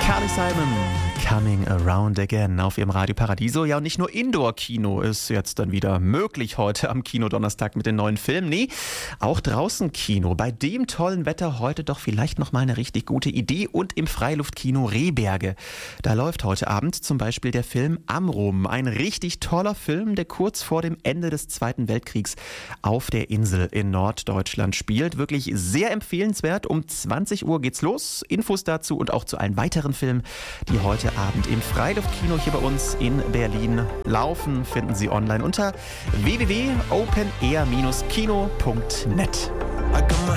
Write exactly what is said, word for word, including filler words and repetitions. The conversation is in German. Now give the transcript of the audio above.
Carly Simon, Coming Around Again auf ihrem Radio Paradiso. Ja, und nicht nur Indoor-Kino ist jetzt dann wieder möglich heute am Kinodonnerstag mit den neuen Filmen. Nee, auch draußen Kino. Bei dem tollen Wetter heute doch vielleicht nochmal eine richtig gute Idee. Und im Freiluftkino Rehberge. Da läuft heute Abend zum Beispiel der Film Amrum. Ein richtig toller Film, der kurz vor dem Ende des Zweiten Weltkriegs auf der Insel in Norddeutschland spielt. Wirklich sehr empfehlenswert. Um zwanzig Uhr geht's los. Infos dazu und auch zu allen weiteren Filmen, die heute Abend im Freiluftkino hier bei uns in Berlin laufen, finden Sie online unter w w w punkt open air Bindestrich kino punkt net.